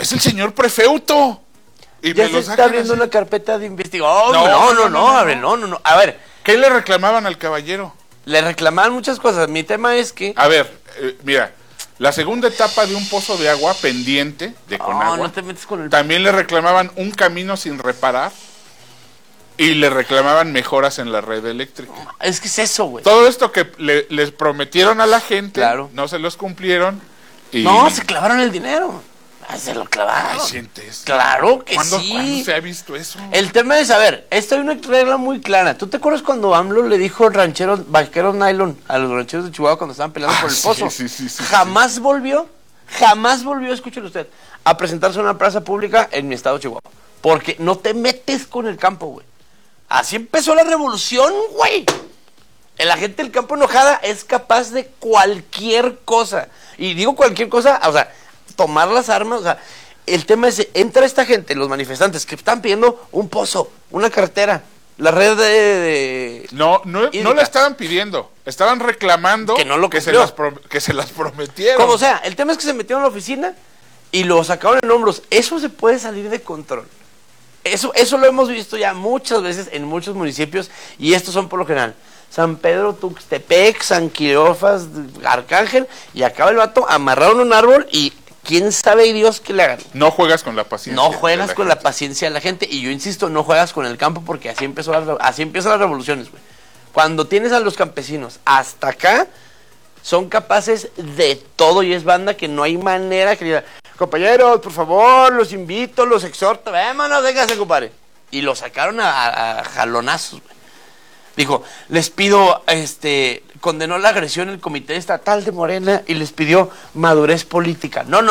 es el señor prefeuto. Y ya se está abriendo una carpeta de investigación. No. A ver. ¿Qué le reclamaban al caballero? Le reclamaban muchas cosas. Mi tema es que... A ver, mira, la segunda etapa de un pozo de agua pendiente de Conagua. No te metes con el... También le reclamaban un camino sin reparar y le reclamaban mejoras en la red eléctrica. Es que es eso, güey. Todo esto que les prometieron a la gente, claro, no se los cumplieron. Y... No, se clavaron el dinero. Se lo clavaron. Ay, sientes. Claro que ¿Cuándo se ha visto eso? El tema es, a ver, esto hay una regla muy clara. ¿Tú te acuerdas cuando AMLO le dijo vaqueros nylon a los rancheros de Chihuahua cuando estaban peleando por el pozo? Sí, jamás volvió, escúchelo usted, a presentarse en una plaza pública en mi estado de Chihuahua. Porque no te metes con el campo, güey. Así empezó la revolución, güey. La gente del campo enojada es capaz de cualquier cosa. Y digo cualquier cosa, o sea, tomar las armas, o sea, el tema es, entra esta gente, los manifestantes, que están pidiendo un pozo, una carretera, la red de No la estaban pidiendo, estaban reclamando que no lo que se las prometieron. Como sea, el tema es que se metieron a la oficina y lo sacaron en hombros. Eso se puede salir de control. Eso lo hemos visto ya muchas veces en muchos municipios, y estos son por lo general San Pedro, Tuxtepec, San Quirofas, Arcángel, y acaba el vato amarrado en un árbol y quién sabe Dios qué le hagan. No juegas con la paciencia. No juegas con la paciencia de la gente, y yo insisto, no juegas con el campo, porque así empiezan las revoluciones, güey. Cuando tienes a los campesinos hasta acá, son capaces de todo, y es banda que no hay manera que diga, compañeros, por favor, los invito, los exhorto, vámonos, véngase, compadre. Y lo sacaron a jalonazos, güey. Dijo, les pido, condenó la agresión el Comité Estatal de Morena y les pidió madurez política. No.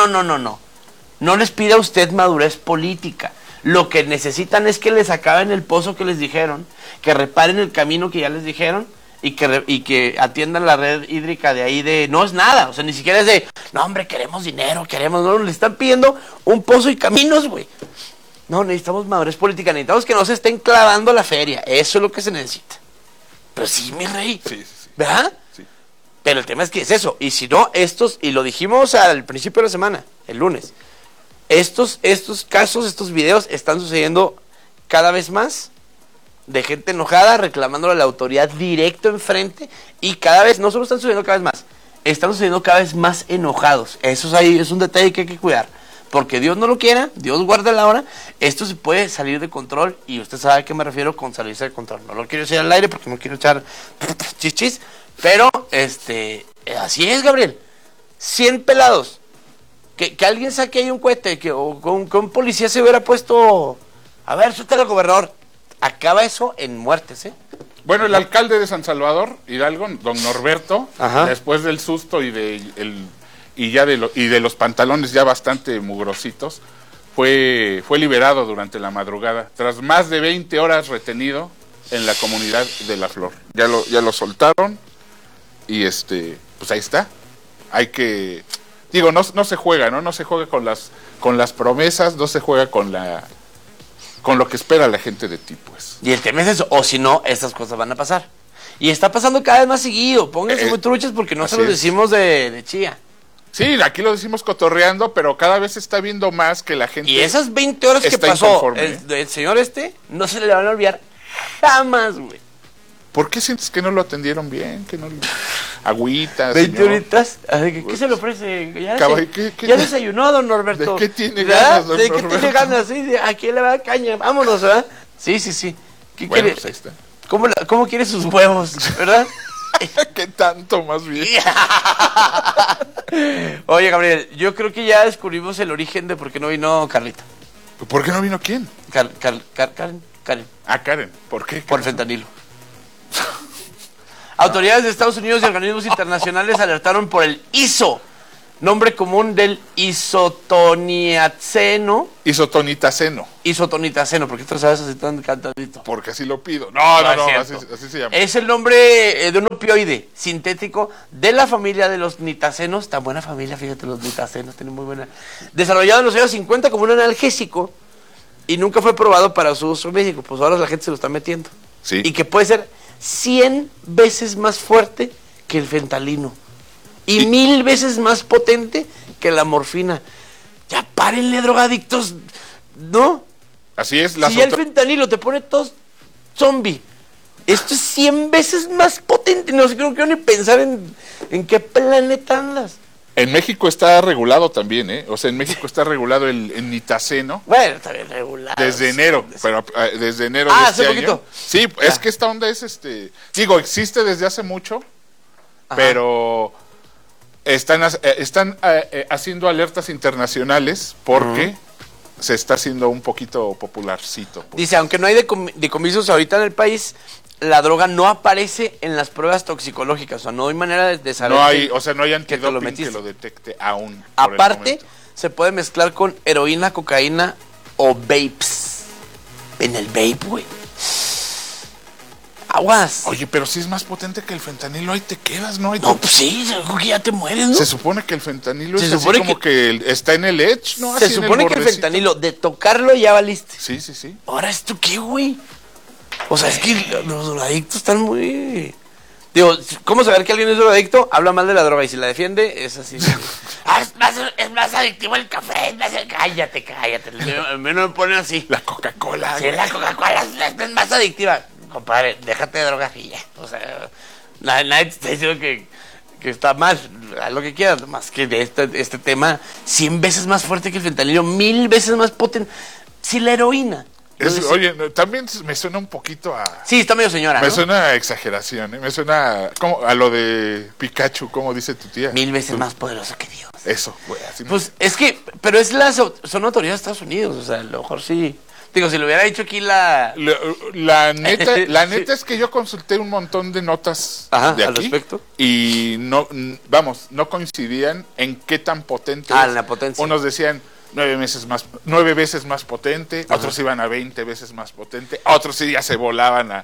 No les pida usted madurez política. Lo que necesitan es que les acaben el pozo que les dijeron, que reparen el camino que ya les dijeron, y que atiendan la red hídrica de ahí no es nada, o sea, ni siquiera es de, no hombre, queremos dinero, no, le están pidiendo un pozo y caminos, güey. No, necesitamos madurez política, necesitamos que no se estén clavando la feria, eso es lo que se necesita. Pero sí, mi rey, sí. ¿verdad? Sí. Pero el tema es que es eso, y si no, y lo dijimos al principio de la semana, el lunes, estos casos, estos videos están sucediendo cada vez más, de gente enojada reclamándole a la autoridad directo enfrente, y cada vez, no solo están sucediendo cada vez más, están sucediendo cada vez más enojados. Eso es un detalle que hay que cuidar, porque Dios no lo quiera, Dios guarda la hora, esto se puede salir de control, y usted sabe a qué me refiero con salirse de control. No lo quiero decir al aire porque no quiero echar chichis, pero así es, Gabriel. 100 pelados, que alguien saque ahí un cohete, que un policía se hubiera puesto, a ver, suéltale al gobernador. Acaba eso en muertes, ¿eh? Bueno, el alcalde de San Salvador, Hidalgo, don Norberto, ajá, después del susto y de los pantalones ya bastante mugrositos, fue liberado durante la madrugada, tras más de 20 horas retenido en la comunidad de La Flor. Ya lo soltaron y pues ahí está. Hay que, digo, no se juega, ¿no? No se juega con las promesas, no se juega con lo que espera la gente de ti, pues. Y el tema es eso, o si no, estas cosas van a pasar. Y está pasando cada vez más seguido. Pónganse muy truchas porque no se lo decimos de chía. Sí, aquí lo decimos cotorreando, pero cada vez se está viendo más que la gente. Y esas 20 horas que pasó el señor no se le van a olvidar jamás, güey. ¿Por qué sientes que no lo atendieron bien? Que no agüitas. 20 horitas. ¿Qué se le ofrece? Ya desayunó, don Norberto. ¿De qué tiene ganas, don Norberto? ¿De qué tiene ganas? Sí, aquí le va a caña. Vámonos, ¿verdad? Sí. ¿Qué quiere? Pues ahí está. ¿Cómo quiere sus huevos, verdad? ¿Qué tanto, más bien? Oye, Gabriel, yo creo que ya descubrimos el origen de por qué no vino Carlita. ¿Por qué no vino quién? Karen. Karen. ¿Por qué? Por fentanilo. Autoridades de Estados Unidos y organismos internacionales alertaron por el ISO, nombre común del isotoniaceno. Isotonitaceno, ¿por qué te lo sabes así tan cantadito? Porque así lo pido. No, así se llama. Es el nombre de un opioide sintético de la familia de los nitacenos. Tan buena familia, fíjate, los nitacenos tienen muy buena. Desarrollado en los años 50 como un analgésico y nunca fue probado para su uso en México. Pues ahora la gente se lo está metiendo. Sí. Y que puede ser 100 veces más fuerte que el fentanilo y 1000 veces más potente que la morfina. Ya párenle, drogadictos, ¿no? Así es. Si ya el fentanilo te pone todo zombie, esto es 100 veces más potente. No sé, creo que ni pensar en qué planeta andas. En México está regulado también, ¿eh? O sea, en México está regulado el nitaceno. Bueno, está bien regulado. Desde enero, pero desde enero de hace este poquito. año. Sí, es que esta onda es digo, existe desde hace mucho, pero están haciendo alertas internacionales porque se está haciendo un poquito popularcito. Dice, aunque no hay decomisos ahorita en el país, la droga no aparece en las pruebas toxicológicas. O sea, no hay manera de saber. No hay, o sea, no hay que te lo antidoping metiste. que lo detecte aún. Aparte, se puede mezclar con heroína, cocaína o vapes. En el vape, güey. Aguas. Oye, pero si es más potente que el fentanilo, ahí te quedas, ¿no? No, pues sí, que ya te mueres, ¿no? Se supone que el fentanilo Se es así supone como que está en el edge, ¿no? Se Así en supone que el bordecito. fentanilo, de tocarlo ya valiste. Sí, sí, sí. Ahora, ¿esto qué, güey? O sea, es que los drogadictos están muy... Digo, ¿cómo saber que alguien es drogadicto? Habla mal de la droga y si la defiende, es así. Es más adictivo el café. Cállate. Al menos me ponen así. La Coca-Cola. Sí, la Coca-Cola es más adictiva. Compadre, déjate de drogas y ya. O sea, nadie te está diciendo que está mal. Haz lo que quieras. Más que de este tema, 100 veces más fuerte que el fentanilo, 1000 veces más potente. Si la heroína... Oye, también me suena un poquito a... Sí, está medio señora, Me ¿no? suena a exageración, ¿eh? Me suena como a lo de Pikachu, como dice tu tía. 1000 veces más poderoso que Dios. Eso, güey, así. Pues es que, pero son autoridades de Estados Unidos, o sea, a lo mejor sí. Digo, si lo hubiera dicho aquí La neta es que yo consulté un montón de notas de al aquí respecto. y no coincidían en qué tan potente es. La potencia. Unos decían 9 veces más potente, otros iban a 20 veces más potente, otros sí ya se volaban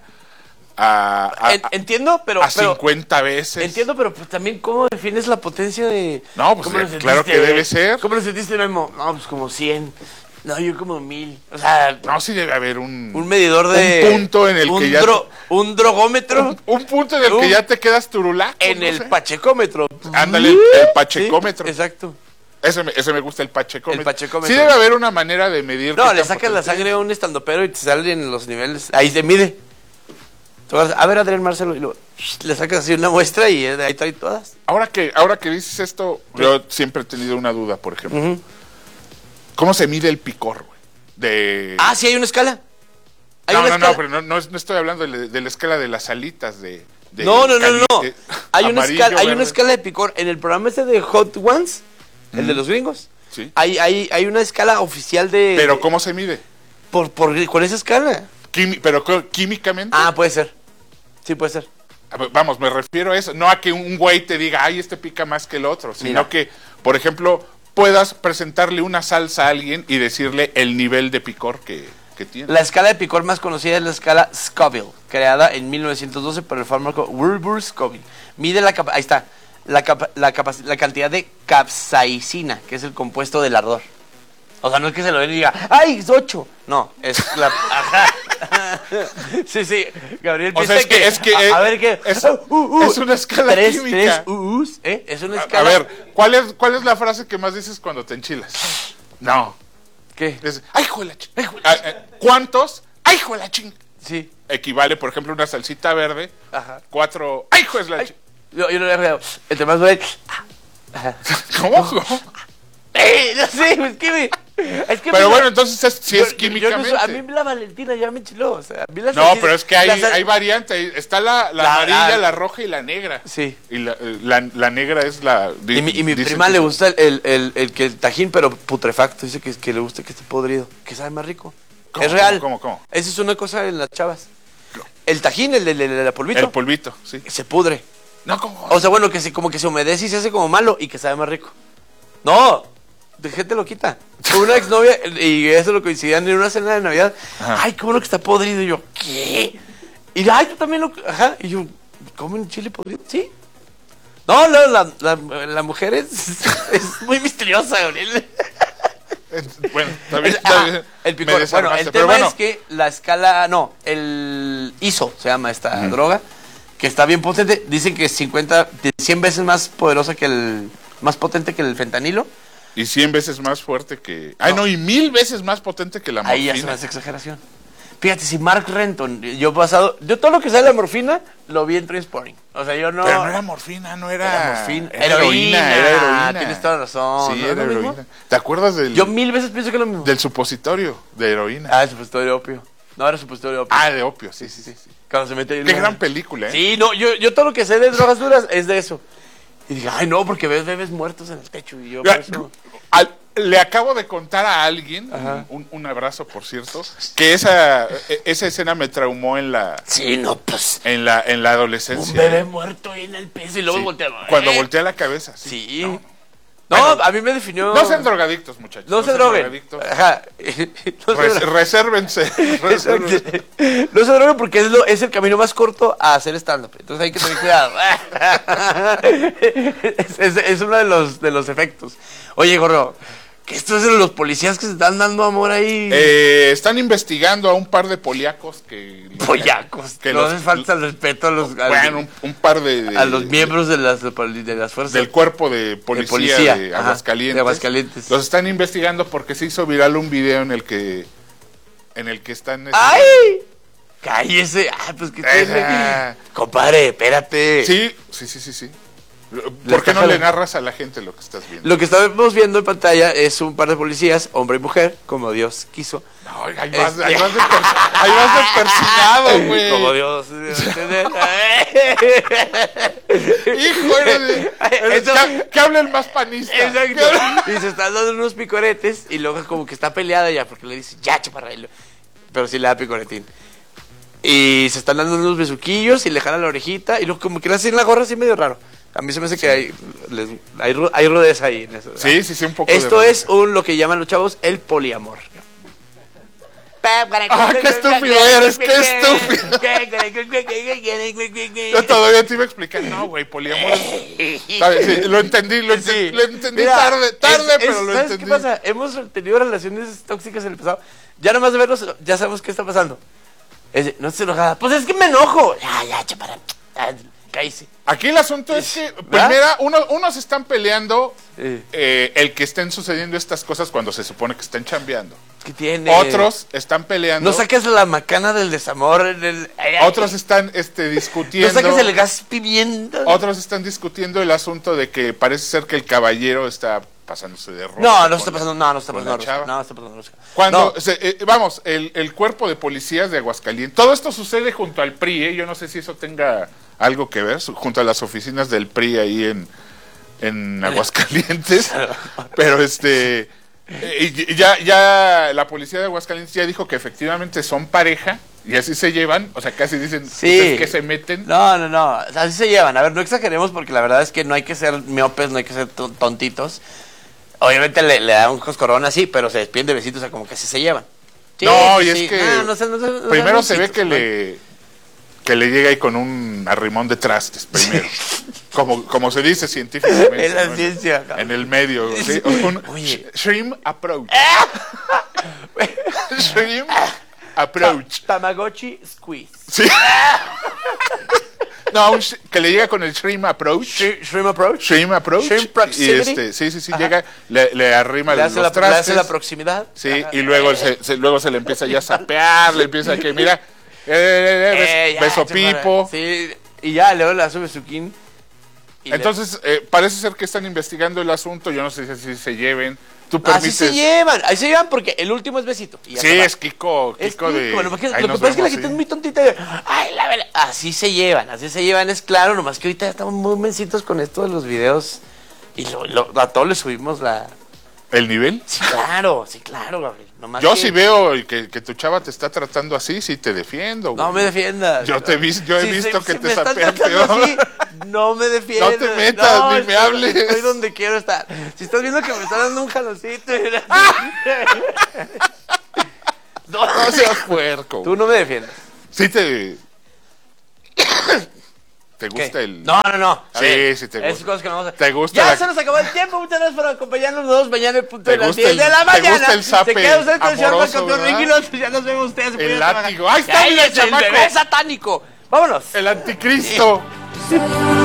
entiendo, pero... a 50 veces. Entiendo, pero pues también, ¿cómo defines la potencia de...? No, pues ¿cómo lo claro que debe ser. ¿Cómo lo sentiste, Memo? No, pues como 100. No, yo como 1000. O sea... No, sí debe haber un medidor de... Un punto en el que ya... un drogómetro. Un punto en el que ya te quedas turulaco. En no el sé. pachecómetro. Ándale, el pachecómetro. Sí, exacto. Ese me gusta, el pachecómetro. El pachecómetro. Sí debe haber una manera de medir. No, le sacas la sangre a un estandopero y te salen los niveles. Ahí se mide. Tú vas, a ver, Adrián Marcelo, y luego le sacas así una muestra y ahí trae todas. Ahora que dices esto, yo siempre he tenido una duda, por ejemplo. ¿Cómo se mide el picor, güey? Sí, hay una escala. No, pero no estoy hablando de la escala de las alitas No. Hay una amarillo, escala de picor. En el programa ese de Hot Ones, el de los gringos, sí. hay una escala oficial de... ¿Pero cómo se mide? Con esa escala. ¿Pero químicamente? Puede ser. Sí, puede ser. Vamos, me refiero a eso. No a que un güey te diga, ay, este pica más que el otro. Sino que, por ejemplo, puedas presentarle una salsa a alguien y decirle el nivel de picor que tiene. La escala de picor más conocida es la escala Scoville, creada en 1912 por el fármaco Wilbur Scoville. Mide ahí está, la cantidad de capsaicina, que es el compuesto del ardor. O sea, no es que se lo den y diga, ¡ay, es 8! No, es la... Ajá. Sí, Gabriel piensa a ver qué... Es una escala química. Es una escala... A ver, ¿cuál es la frase que más dices cuando te enchilas? No. ¿Qué? Es, ¡ay, hijo de la ching! ¿Cuántos? ¡Ay, hijo de la ching! Sí. Equivale, por ejemplo, una salsita verde. Ajá. 4. ¡Ay, hijo de la ching! Yo no le he dejado. Entre más duele... ¿Cómo? No sé, es que pero bueno, entonces sí es químicamente. A mí la Valentina ya me enchiló. O sea, a mí pero es que hay variantes. Está la amarilla, la roja y la negra. Sí. Y la negra es la... Y mi prima le gusta el tajín, pero putrefacto. Dice que le gusta que esté podrido, que sabe más rico. Es real. ¿Cómo? Esa es una cosa en las chavas. El tajín, el de polvito. El polvito, sí. Se pudre. No, ¿cómo? O sea, bueno, como que se humedece y se hace como malo y que sabe más rico. No, de gente lo quita. Con una exnovia, y eso lo coincidían en una cena de Navidad. Ajá. Ay, qué bueno que está podrido. Y yo, ¿qué? Y ay, tú también lo... Ajá. Y yo, ¿comen chile podrido? Sí. No, la mujer es muy misteriosa, Gabriel. Bueno, está bien. El picor. Bueno, el tema es que la escala... No, el ISO se llama esta droga, que está bien potente. Dicen que es 100 veces más poderosa que más potente que el fentanilo. Y 100 veces más fuerte que... Ay, no, y 1000 veces más potente que la morfina. Ahí ya se me hace exageración. Fíjate, si Mark Renton, yo todo lo que sale de la morfina, lo vi en Trainspotting. O sea, yo no... Pero no era morfina, no era... Era morfina. Era heroína, era heroína. Tienes toda la razón. Sí, ¿no? era ¿Es lo heroína. mismo? ¿Te acuerdas del... Yo 1000 veces pienso que es lo mismo. Del supositorio de heroína. Ah, el supositorio de opio. No, era supositorio de opio. Ah, de opio, sí. Cuando se mete ahí Qué gran película, ¿eh? Sí, no, yo todo lo que sé de drogas duras es de eso. Y dije, ay, no, porque ves bebés muertos en el techo. Y yo, por eso... Le acabo de contar a alguien, un abrazo por cierto, que esa escena me traumó en la... Sí, no, pues... En la adolescencia. Un bebé muerto ahí en el peso y luego voltea. Cuando voltea la cabeza, sí. Sí. No, bueno, a mí me definió... No sean drogadictos, muchachos. No se droguen. Drogadictos. Ajá. Resérvense. No se droguen porque es el camino más corto a hacer stand-up. Entonces hay que tener cuidado. es uno de los efectos. Oye, gordo, ¿qué esto es de los policías que se están dando amor ahí? Están investigando a un par de poliacos que... Pollacos. Que no los- hace falta el respeto a los... Bueno, un par de... a los miembros de las fuerzas... del cuerpo de policía de ajá, Aguascalientes. de Aguascalientes. Los están investigando porque se hizo viral un video en el que están... ¡Ay! ¡Cállese! ¡Ah, pues qué tiene! Esa. Compadre, espérate. Sí. ¿Por qué no está le jalando. narras a la gente lo que estás viendo? Lo que estamos viendo en pantalla es un par de policías, hombre y mujer, como Dios quiso. No, ahí vas de persinado, güey. Como Dios. Hijo, que hable el más panista. Exacto. Y se están dando unos picoretes y luego como que está peleada ya porque le dice, ya, chaparra. Pero sí le da picoretín. Y se están dando unos besuquillos y le jalan la orejita y luego como que le hacen la gorra así medio raro. A mí se me hace que hay rudeza ahí en eso. Sí, un poco. Esto es lo que llaman los chavos el poliamor. ¡Qué estúpido eres! ¡Qué estúpido! Yo todavía te iba a explicar. No, güey, poliamor es... ¿Sabes? Sí, lo entendí Mira, tarde, pero lo ¿sabes entendí. qué pasa? Hemos tenido relaciones tóxicas en el pasado. Ya nomás de verlos, ya sabemos qué está pasando. No estés enojada. Pues es que me enojo. Ya, chaparra. Cállese. Aquí el asunto es que, unos están peleando el que estén sucediendo estas cosas cuando se supone que están chambeando. ¿Qué tiene? Otros están peleando. No saques la macana del desamor. Otros están discutiendo. No saques el gas pimienta. Otros están discutiendo el asunto de que parece ser que el caballero está pasándose de rosca. No está pasando rosca. No está pasando rosca. Cuando, el cuerpo de policías de Aguascalientes, todo esto sucede junto al PRI, yo no sé si eso tenga algo que ver, junto a las oficinas del PRI ahí en Aguascalientes, pero ya la policía de Aguascalientes ya dijo que efectivamente son pareja y así se llevan, o sea, casi dicen ¿ustedes que se meten? No, así se llevan. A ver, no exageremos porque la verdad es que no hay que ser miopes, no hay que ser tontitos. Obviamente le da un coscorrón así, pero se despiden de besitos, o sea, como que así se llevan. Sí, no, y sí. es que No primero sean se ve besitos, que le llega ahí con un arrimón de trastes primero. Como se dice científicamente. En la ¿no? ciencia. En el medio. ¿sí? Un shrimp approach. Shrimp approach. Tamagotchi squeeze. Sí. No, que le llega con el shrimp approach. Shrimp approach. Shrimp approach. Shrimp proximity. Y sí, llega, le arrima Le los hace trastes. la proximidad. Sí, y luego luego se le empieza ya a sapear, le empieza a que, mira, beso pipo. Sí, y ya, luego le hace besuquín. Entonces, parece ser que están investigando el asunto, yo no sé si se lleven. ¿Tú Así permites? ahí se llevan porque el último es besito. Y ya Sí, se va. es Kiko Es de... Kiko, lo que ahí nos pasa es que la vemos, gente sí. es muy tontita. Ay, la verdad. Así se llevan, es claro, nomás que ahorita estamos muy mencitos con esto de los videos y a todos le subimos la... ¿El nivel? Sí, claro, Gabriel. Nomás Yo que... si veo que tu chava te está tratando así, sí te defiendo, güey. No me defiendas. Yo he visto que te me están sapean tratando peor. así, no me defiendas. No te metas, ni me hables. Estoy donde quiero estar. Si estás viendo que me está dando un jaloncito. No seas puerco. Tú no me defiendas. Sí ¿Te gusta ¿Qué? el...? No. A Sí, ver, sí te gusta. esas cosas que no vamos a... ¿Te gusta Ya la- se nos acabó el tiempo. Muchas gracias por acompañarnos. Nos vemos mañana en punto de ¿Te las gusta 10 el- de la te mañana. gusta el zape Se queda usted con el señor amoroso, campeón ¿verdad? Ricky López. Ya nos vemos ustedes. se El cuidan, látigo. Ahí está, mira el el chamaco. bebé satánico. Vámonos. El anticristo.